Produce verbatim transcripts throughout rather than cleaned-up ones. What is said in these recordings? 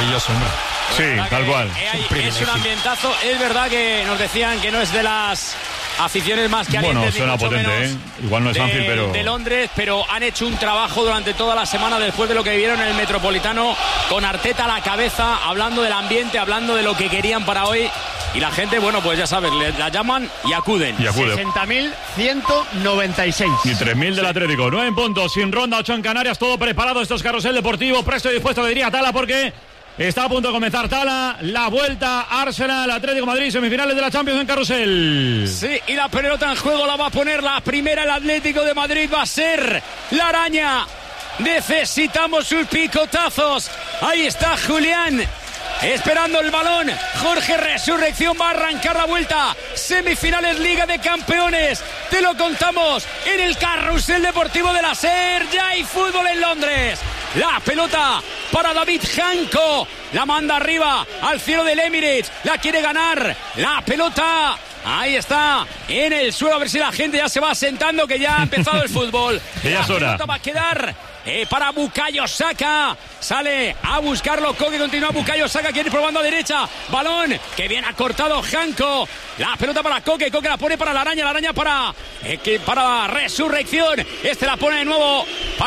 maravilloso, hombre. Sí, tal cual. Es, es un ambientazo. Es verdad que nos decían que no es de las aficiones más calientes. Bueno, suena ni mucho potente, menos ¿eh? Igual no es de, Anfield, pero... de Londres, pero han hecho un trabajo durante toda la semana después de lo que vivieron en el Metropolitano, con Arteta a la cabeza, hablando del ambiente, hablando de lo que querían para hoy. Y la gente, bueno, pues ya sabes, le, la llaman y acuden. Y acude. sesenta mil ciento noventa y seis. Y tres mil del Atlético. nueve en puntos, sin ronda, ocho en Canarias, todo preparado. Esto es Carrusel Deportivo, presto y dispuesto, le diría Tala, porque está a punto de comenzar Tala, la vuelta, Arsenal, Atlético de Madrid, semifinales de la Champions en Carrusel. Sí, y la pelota en juego la va a poner la primera, el Atlético de Madrid va a ser la araña. Necesitamos sus picotazos. Ahí está Julián, esperando el balón. Jorge Resurrección va a arrancar la vuelta. Semifinales Liga de Campeones. Te lo contamos en el Carrusel Deportivo de la SER. Ya hay fútbol en Londres. La pelota para David Janko. La manda arriba al cielo del Emirates. La quiere ganar. La pelota. Ahí está, en el suelo, a ver si la gente ya se va sentando, que ya ha empezado el fútbol. Ya es hora. La pelota va a quedar eh, para Bukayo Saka. Sale a buscarlo Koke, continúa Bukayo Saka, quiere ir probando a derecha. Balón que bien ha cortado Janko. La pelota para Koke, Koke la pone para la araña, la araña para, eh, que, para Resurrección. Este la pone de nuevo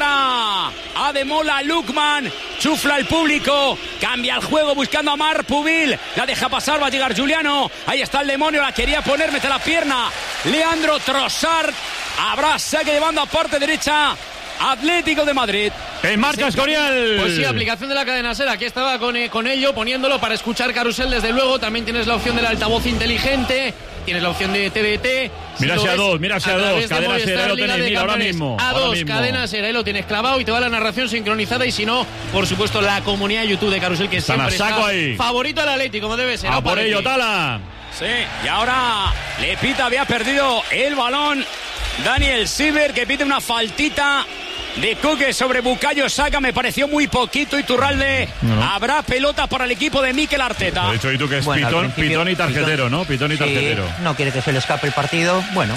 para Ademola Lookman. Chufla el público, cambia el juego buscando a Marc Pubil. La deja pasar, va a llegar Juliano. Ahí está el demonio, la quería poner, mete la pierna Leandro Trossard. Habrá saque de banda, parte derecha, Atlético de Madrid. En marcha Escorial. Pues sí, aplicación de la cadena SER. Aquí estaba con, eh, con ello, poniéndolo para escuchar Carrusel, desde luego. También tienes la opción del altavoz inteligente, tienes la opción de T D T. Si Mira hacia dos, mira hacia dos. Cadena SER, ahí lo tenéis, mira, ahora mismo. A ahora dos, mismo. cadena SER, ahí lo tienes clavado y te va la narración sincronizada. Y si no, por supuesto, la comunidad de YouTube de Carrusel, que Están siempre a saco está ahí. favorito al Atlético, como debe ser. A ¿no? por Parece. ello, Tala. Sí, y ahora le pita, había perdido el balón Daniel Silver, que pide una faltita de Koke sobre Bukayo Saka. Me pareció muy poquito. Iturralde. No, no. Habrá pelota para el equipo de Mikel Arteta. Lo he dicho y tú que es Bueno, al pitón, principio, pitón y tarjetero, pitón. ¿no? Pitón y Sí, tarjetero. no quiere que se le escape el partido. Bueno,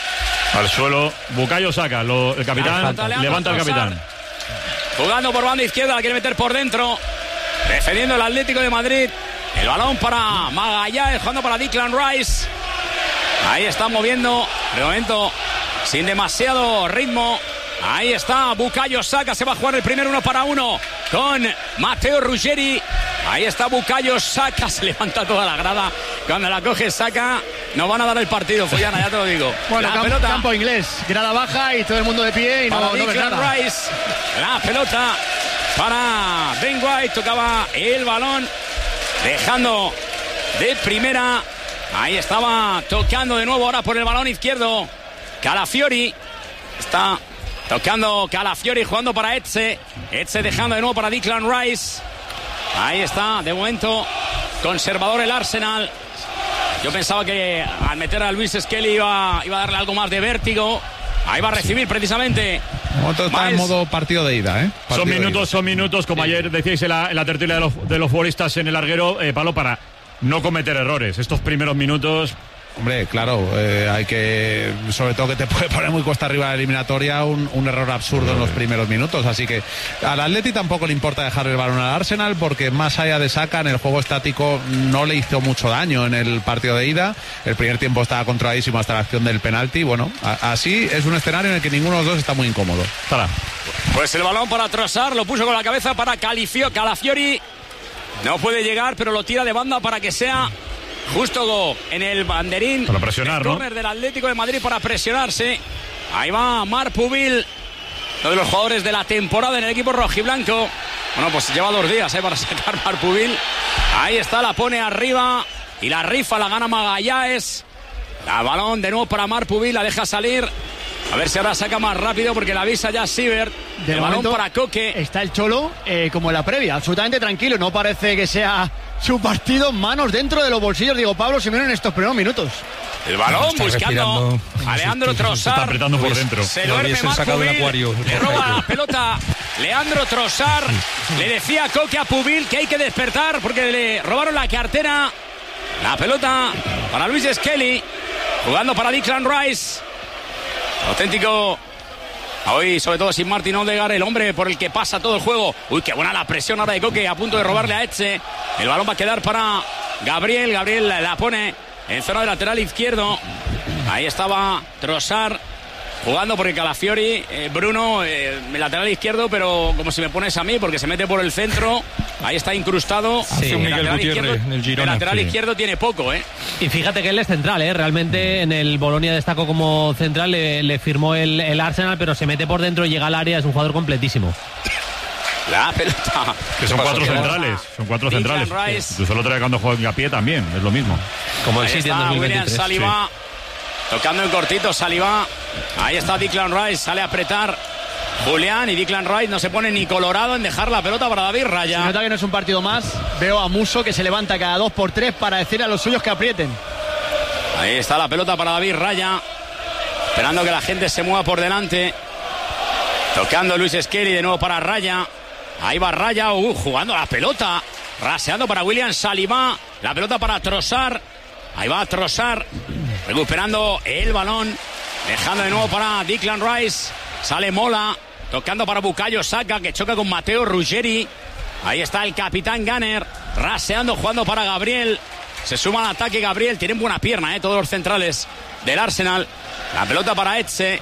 Al suelo, Bukayo Saka, lo, el capitán, falta, Leandro levanta el Trossard. capitán. Jugando por banda izquierda, la quiere meter por dentro. Defendiendo el Atlético de Madrid. El balón para Magallanes, jugando para Declan Rice. Ahí está moviendo. De momento, sin demasiado ritmo. Ahí está Bukayo Saka, se va a jugar el primer uno para uno con Matteo Ruggeri. Ahí está Bukayo Saka, se levanta toda la grada. Cuando la coge Saka, nos van a dar el partido, Follana, ya te lo digo. Bueno, la campo, pelota campo inglés, grada baja y todo el mundo de pie y no, para no ves Declan nada. Rice. La pelota para Ben White, tocaba el balón, dejando de primera. Ahí estaba tocando de nuevo ahora por el balón izquierdo Calafiori. Está tocando Calafiori, jugando para Etze. Etze dejando de nuevo para Declan Rice. Ahí está, de momento, conservador el Arsenal. Yo pensaba que al meter a Luis Skelly iba, iba a darle algo más de vértigo. Ahí va a recibir precisamente. Otro está en Miles. modo partido de ida, ¿eh? Partido Son de minutos, ida. son minutos, como ayer decíais en la, en la tertulia de los, de los futbolistas en el larguero, eh, Pablo, para no cometer errores. Estos primeros minutos... Hombre, claro, eh, hay que, sobre todo que te puede poner muy cuesta arriba la eliminatoria, un, un error absurdo en los primeros minutos. Así que al Atleti tampoco le importa dejar el balón al Arsenal, porque más allá de Saka, en el juego estático no le hizo mucho daño en el partido de ida. El primer tiempo estaba controladísimo hasta la acción del penalti. Bueno, a, así es un escenario en el que ninguno de los dos está muy incómodo. Tala. Pues el balón para Trossard, lo puso con la cabeza para Califio, Calafiori. No puede llegar, pero lo tira de banda para que sea justo en el banderín. Para presionar, el ¿no? córner del Atlético de Madrid para presionarse. Ahí va Marc Pubil, uno de los jugadores de la temporada en el equipo rojiblanco. Bueno, pues lleva dos días ¿eh? para sacar Marc Pubil. Ahí está, la pone arriba y la rifa, la gana Magallanes. El balón de nuevo para Marc Pubil, la deja salir. A ver si ahora saca más rápido, porque la avisa ya Siebert. De El balón momento para Koke. Está el Cholo eh, como en la previa, absolutamente tranquilo. No parece que sea su partido. Manos dentro de los bolsillos, digo Pablo Simeone, en estos primeros minutos. El balón Está buscando respirando. a Leandro Está Trossard. apretando por dentro. Se Lo duerme hubiesen Marc sacado del Pubil. acuario. Le roba la pelota Leandro Trossard. Le decía Koke a Pubil que hay que despertar porque le robaron la cartera. La pelota para Luis Skelly, jugando para Declan Rice. Auténtico Hoy, sobre todo sin Martin Odegaard, el hombre por el que pasa todo el juego. Uy, qué buena la presión ahora de Koke, a punto de robarle a Etxe. El balón va a quedar para Gabriel. Gabriel la pone en zona de lateral izquierdo. Ahí estaba Trossard jugando porque Calafiori, eh, Bruno, eh, lateral izquierdo, pero como si me pones a mí, porque se mete por el centro. Ahí está incrustado. Sí, el, Miguel lateral Gutiérrez, izquierdo, en el Girona, el lateral sí. izquierdo tiene poco, ¿eh? Y fíjate que él es central, ¿eh? Realmente en el Bolonia destacó como central, le, le firmó el, el Arsenal, pero se mete por dentro y llega al área, es un jugador completísimo. La pelota. Que son cuatro Pasó, centrales, son cuatro Declan centrales. Rice. Tú solo traes cuando juega a pie también, es lo mismo. Como el Ahí City en está dos mil William veintitrés. Saliba, Sí. tocando en cortito Saliba. Ahí está Declan Rice, sale a apretar Julián, y Declan Rice no se pone ni colorado en dejar la pelota para David Raya. Se nota que no es un partido más. Veo a Muso que se levanta cada dos por tres para decir a los suyos que aprieten. Ahí está la pelota para David Raya, esperando que la gente se mueva por delante. Tocando Luis Skelly de nuevo para Raya. Ahí va Raya, uh, jugando la pelota, raseando para William Saliba. La pelota para Trossard. Ahí va Trossard, recuperando el balón, dejando de nuevo para Declan Rice. Sale Mola, tocando para Bukayo Saka, que choca con Matteo Ruggeri. Ahí está el capitán Gunner, raseando, jugando para Gabriel. Se suma al ataque Gabriel, tienen buena pierna, eh, todos los centrales del Arsenal. La pelota para Etxe.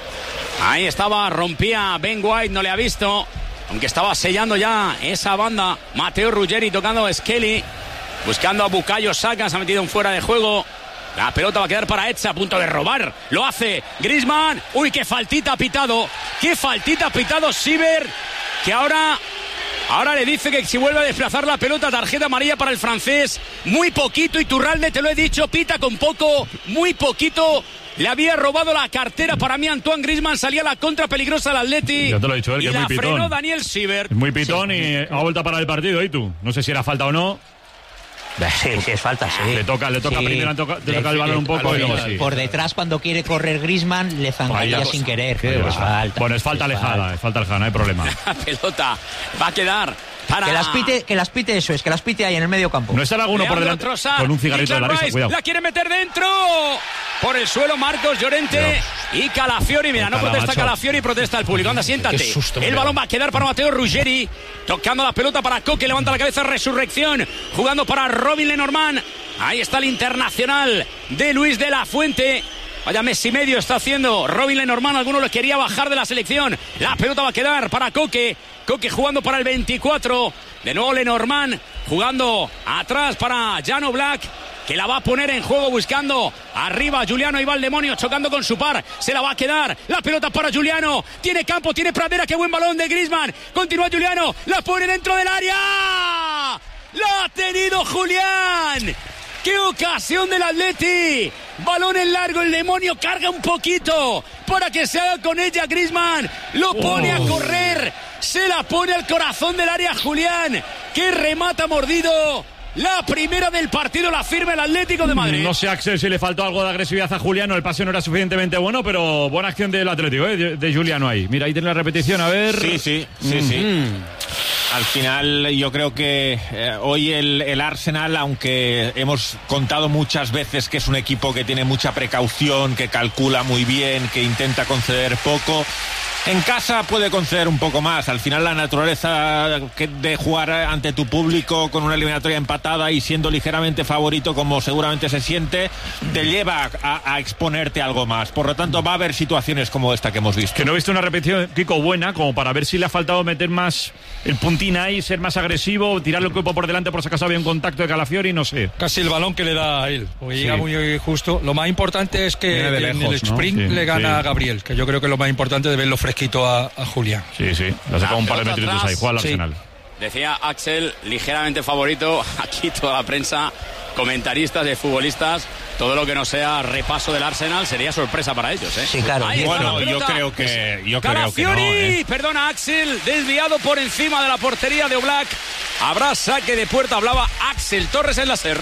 Ahí estaba, rompía Ben White, no le ha visto, aunque estaba sellando ya esa banda. Matteo Ruggeri tocando a Skelly, buscando a Bukayo Saka, se ha metido en fuera de juego. La pelota va a quedar para Etxe, a punto de robar. Lo hace Griezmann. Uy, qué faltita ha pitado. Qué faltita ha pitado Siver, que ahora, ahora le dice que si vuelve a desplazar la pelota, tarjeta amarilla para el francés. Muy poquito, Iturralde, te lo he dicho, pita con poco, muy poquito. Le había robado la cartera para mí Antoine Griezmann, salía la contra peligrosa al Atleti. Ya te lo he dicho él, que y es muy la pitón. frenó Daniel Siver. Es muy pitón sí. Y ha vuelto a parar el partido, ¿y tú? No sé si era falta o no. Sí, sí, es falta, sí. Le toca, le toca Sí. primero, toca, le Le- toca el balón le- un poco por, y luego sí. por detrás, cuando quiere correr Griezmann, le zancaría Vaya sin cosa. querer. Qué Pero es va. falta. Bueno, es falta es alejada, falta. es falta alejada, no hay problema. La pelota va a quedar para... Que las pite, que las pite eso, es que las pite ahí en el medio campo. No estará alguno por Leandro delante Trossard, con un cigarrito de la Declan risa, Rice, cuidado. la quiere meter dentro. Por el suelo Marcos Llorente y Calafiori. Mira, no Ojalá, protesta macho. Calafiori, protesta el público. Anda, siéntate. Qué susto, el mira. balón va a quedar para Matteo Ruggeri, tocando la pelota para Koke, levanta la cabeza, resurrección, jugando para Robin Lenormand. Ahí está el internacional de Luis de la Fuente. Vaya mes y medio está haciendo Robin Lenormand. Alguno lo quería bajar de la selección. La pelota va a quedar para Koke. Koke jugando para el veinticuatro. De nuevo Lenormand jugando atrás para Jan Oblak, que la va a poner en juego buscando arriba. Juliano, ahí va el demonio chocando con su par. Se la va a quedar. La pelota para Juliano. Tiene campo, tiene pradera. Qué buen balón de Griezmann. Continúa Juliano. La pone dentro del área. La ha tenido Julián. ¡Qué ocasión del Atleti! Balón en largo, el demonio carga un poquito para que se haga con ella Griezmann. Lo pone a correr, se la pone al corazón del área Julián, que remata mordido. La primera del partido la firma el Atlético de Madrid. No sé, Axel, si le faltó algo de agresividad a Juliano. El pase no era suficientemente bueno, pero buena acción del Atlético, ¿eh? de, de Juliano ahí. Mira, ahí tiene la repetición, a ver. Sí, sí, sí, Mm. sí. Al final yo creo que eh, hoy el, el Arsenal, aunque hemos contado muchas veces que es un equipo que tiene mucha precaución, que calcula muy bien, que intenta conceder poco, en casa puede conceder un poco más. Al final la naturaleza de jugar ante tu público con una eliminatoria empatada y siendo ligeramente favorito, como seguramente se siente, te lleva a, a exponerte algo más. Por lo tanto va a haber situaciones como esta que hemos visto. Que no he visto una repetición, Kiko, buena, como para ver si le ha faltado meter más el puntín ahí, ser más agresivo, tirar el cuerpo por delante por si acaso había un contacto de Calafiori, no sé. Casi el balón que le da a él, porque Sí. llega muy justo. Lo más importante es que Viene de en lejos, el ¿no? sprint Sí, le gana sí. a Gabriel, que yo creo que es lo más importante de verlo fresquito a, a Julián. Sí, sí, le ha sacado un par de pelota metritos atrás. ahí, juega al Sí. Arsenal. Decía Axel, ligeramente favorito. Aquí toda la prensa, comentaristas de futbolistas, todo lo que no sea repaso del Arsenal sería sorpresa para ellos, ¿eh? Sí, claro. Ahí está Bueno, la yo pelota. creo que yo creo que Calafiori, no, ¿eh? perdona Axel, desviado por encima de la portería de Oblak. Habrá saque de puerta, hablaba Axel Torres en la SER.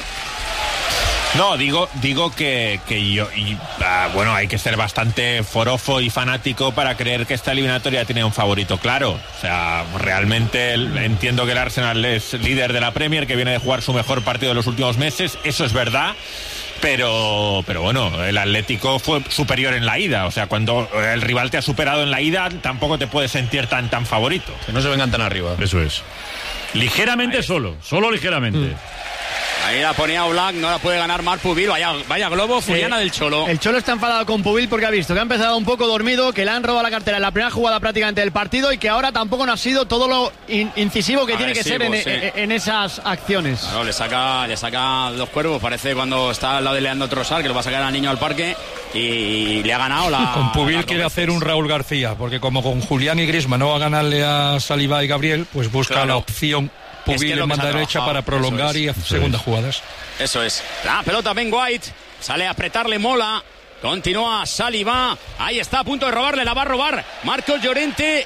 No, digo, digo que, que yo, y, ah, bueno, hay que ser bastante forofo y fanático para creer que esta eliminatoria tiene un favorito claro. O sea, realmente el- entiendo que el Arsenal es líder de la Premier, que viene de jugar su mejor partido de los últimos meses, eso es verdad. Pero, pero bueno, el Atlético fue superior en la ida. O sea, cuando el rival te ha superado en la ida, tampoco te puedes sentir tan, tan favorito. Que no se vengan tan arriba. Eso es. Ligeramente solo, solo ligeramente. Mm. Ahí la ponía Oblak, no la puede ganar Marc Pubil. Vaya, vaya globo, Juliana eh, del Cholo. El Cholo está enfadado con Pubil porque ha visto que ha empezado un poco dormido, que le han robado la cartera en la primera jugada prácticamente del partido y que ahora tampoco no ha sido todo lo in- incisivo que Agresivo, tiene que ser en, sí. en, en esas acciones. Claro, le saca, le saca dos cuervos, parece cuando está al lado de Leandro Trossard, que lo va a sacar al niño al parque y, y le ha ganado la... Con Pubil la quiere hacer un Raúl García, porque como con Julián y Griezmann no va a ganarle a Saliba y Gabriel, pues busca claro. la opción Pubil es que en banda derecha para prolongar y hacer segundas jugadas. Eso es. La pelota Ben White. Sale a apretarle Mola. Continúa Saliba. Ahí está a punto de robarle. La va a robar Marcos Llorente.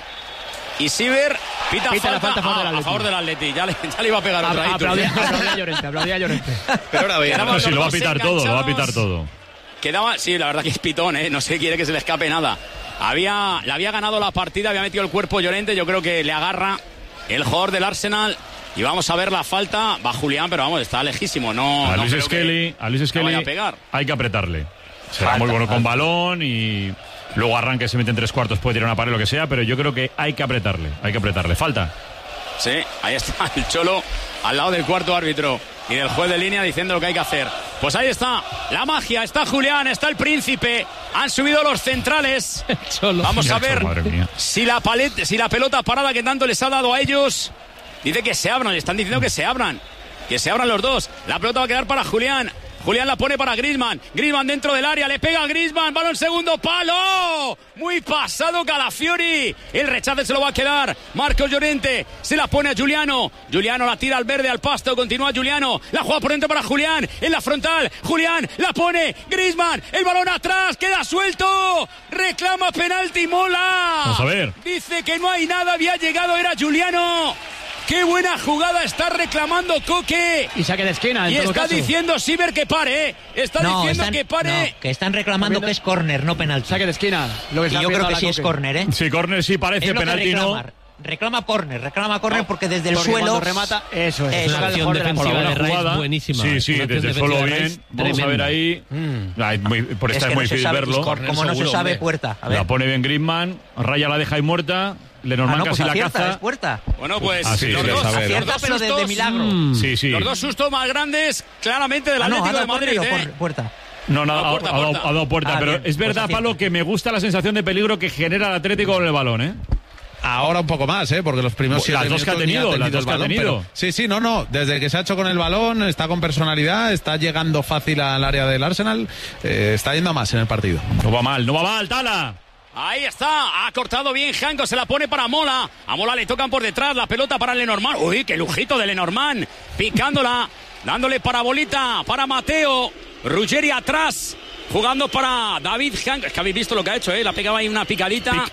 Y Siver pita, pita falta, falta a, a, a favor del Atleti. Ya le, ya le iba a pegar otra. Aplaudía a Llorente. Aplaudía a Llorente. Pero ahora bien. No, si lo va a pitar todo. Lo va a pitar todo. Quedaba, sí, la verdad que es pitón, ¿eh? No se quiere que se le escape nada. Había, le había ganado la partida. Había metido el cuerpo Llorente. Yo creo que le agarra el jugador del Arsenal. Y vamos a ver la falta. Va Julián, pero vamos, está lejísimo. No, a no Luis Skelly, a Luis Skelly hay que apretarle. Será falta, muy bueno falta. Con balón y luego arranque, se mete en tres cuartos, puede tirar una pared, lo que sea, pero yo creo que hay que apretarle. Hay que apretarle. Falta. Sí, ahí está el Cholo al lado del cuarto árbitro y del juez de línea diciendo lo que hay que hacer. Pues ahí está la magia, está Julián, está el Príncipe. Han subido los centrales. Cholo. Vamos a ver si la, paleta, si la pelota parada que tanto les ha dado a ellos... Dice que se abran, le están diciendo que se abran. Que se abran los dos. La pelota va a quedar para Julián. Julián la pone para Griezmann. Griezmann dentro del área, le pega a Griezmann. Balón segundo palo. Muy pasado Calafiori. El rechace se lo va a quedar Marcos Llorente. Se la pone a Giuliano. Giuliano la tira al verde, al pasto. Continúa Giuliano. La juega por dentro para Julián. En la frontal. Julián la pone. Griezmann. El balón atrás. Queda suelto. Reclama penalti Mola. Vamos a ver. Dice que no hay nada. Había llegado. Era Giuliano. ¡Qué buena jugada está reclamando Coque! Y saque de esquina, en Y todo está caso. diciendo Siver que pare, ¿eh? Está no, diciendo están, que pare. No, que están reclamando que es córner, no penalti. Saque de esquina. Lo que y yo creo que sí Coque. Es córner, ¿eh? Sí, córner sí parece, penalti no. Reclama córner, reclama córner no, porque desde el porque suelo remata, eso es. Una acción defensiva de Rice buenísima. Sí, sí, desde el suelo bien. Vamos a ver ahí. Mm. Ay, muy, por esta es, es muy difícil verlo. Como no se sabe, hombre. Puerta. A ver. La pone bien Griezmann, Raya la deja ahí muerta. Lenormand ah, no, casi pues la acierta, caza. Es puerta. Bueno, pues ah, sí, los, sí, dos, acierta, los dos pero sustos, de, de milagro. Mm. Sí, sí. Los dos sustos más grandes, claramente, del ah, no, Atlético de Madrid. ¿eh? ¿eh? Puerta. No, no, ha, puerta, ha, puerta. Ha, ha dado puerta. Ah, pero bien, es verdad, pues Pablo, que me gusta la sensación de peligro que genera el Atlético con el balón, ¿eh? Ahora un poco más, ¿eh? Porque los primeros siete las dos que ha tenido, las dos que ha tenido. Pero, sí, sí, no, no. Desde que se ha hecho con el balón, está con personalidad, está llegando fácil al área del Arsenal, eh, está yendo a más en el partido. No va mal, no va mal, Tala. Ahí está, ha cortado bien Janko, se la pone para Mola. A Mola le tocan por detrás, la pelota para Lenormand. Uy, qué lujito de Lenormand. Picándola, dándole parabolita para Mateo. Ruggeri atrás, jugando para David Janko. Es que habéis visto lo que ha hecho, ¿eh? La pegaba ahí una picadita. Pic.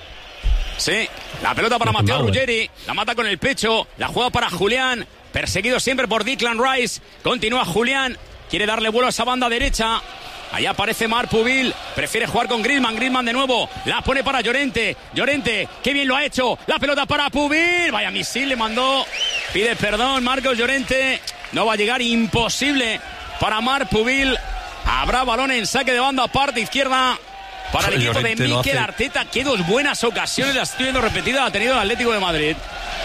Sí, la pelota para Mateo Ruggeri. La mata con el pecho, la juega para Julián. Perseguido siempre por Declan Rice. Continúa Julián, quiere darle vuelo a esa banda derecha. Allá aparece Marc Pubil, prefiere jugar con Griezmann, Griezmann de nuevo, la pone para Llorente, Llorente, qué bien lo ha hecho, la pelota para Pubil, vaya misil le mandó, pide perdón Marcos Llorente, no va a llegar, imposible para Marc Pubil, habrá balón en saque de banda, parte izquierda para el equipo Llorente de Mikel Arteta, qué dos buenas ocasiones, las estoy viendo repetidas, ha tenido el Atlético de Madrid,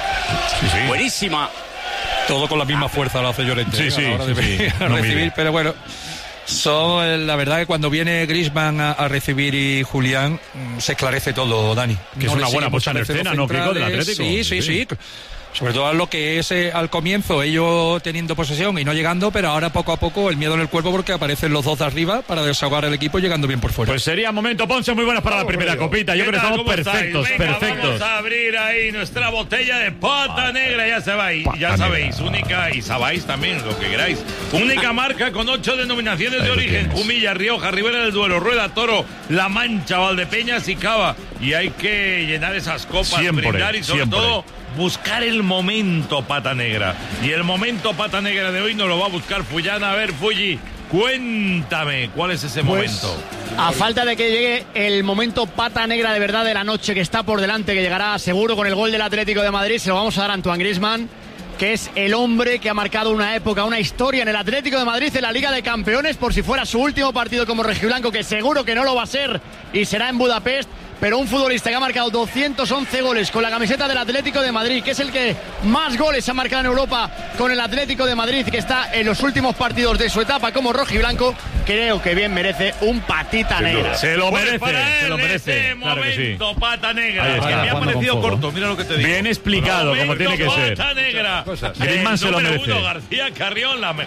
sí, sí. Buenísima. Todo con la misma fuerza lo hace Llorente. Sí, sí, a la hora de sí, sí. No recibir, mire. Pero bueno... Son, la verdad que cuando viene Griezmann a, a recibir y Julián se esclarece todo, Dani. Que no es una buena puesta en escena, ¿no, Kiko, del Atlético? Sí, sí, sí. sí. Sobre todo lo que es eh, al comienzo, ellos teniendo posesión y no llegando, pero ahora poco a poco el miedo en el cuerpo porque aparecen los dos de arriba para desahogar el equipo llegando bien por fuera. Pues sería momento, Ponce, muy buenas para la primera copita. Yo creo que estamos perfectos, Venga, perfectos. Vamos a abrir ahí nuestra botella de pata, pata negra, ya sabéis, pata ya sabéis, negra. Única, y sabéis también lo que queráis. Única marca con ocho denominaciones de origen: Humilla, Rioja, Ribera del Duero, Rueda, Toro, La Mancha, Valdepeñas y Cava. Y hay que llenar esas copas, siempre, brindar y sobre siempre. todo buscar el momento pata negra. Y el momento pata negra de hoy nos lo va a buscar Fullana. A ver, Fulli, cuéntame, ¿cuál es ese pues, momento? A falta de que llegue el momento pata negra de verdad de la noche que está por delante, que llegará seguro con el gol del Atlético de Madrid, se lo vamos a dar a Antoine Griezmann. que es el hombre que ha marcado una época, una historia en el Atlético de Madrid, en la Liga de Campeones, por si fuera su último partido como rojiblanco, que seguro que no lo va a ser y será en Budapest. Pero un futbolista que ha marcado doscientos once goles con la camiseta del Atlético de Madrid, que es el que más goles ha marcado en Europa con el Atlético de Madrid, que está en los últimos partidos de su etapa como rojiblanco, creo que bien merece un patita negra. Se lo Pues merece, para él, se lo merece. Ese Claro que sí. momento, pata negra. Ahí Que está, me ha jugando parecido con fuego. corto, mira lo que te digo. Bien explicado, como Momento, tiene que ser. pata negra. Griezmann se lo Número merece. uno, García Carrión, la mejor.